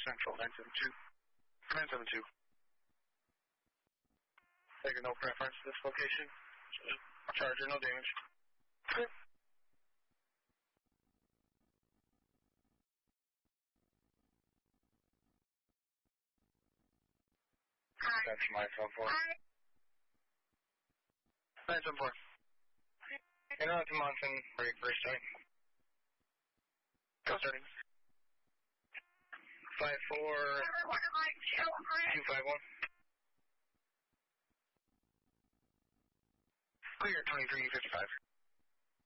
Central 972. 972. Taking no preference to this location. Charger, no damage. Good. That's my phone for. 974. You're on to Monson, break first time. Go starting. 54251. Clear 2355.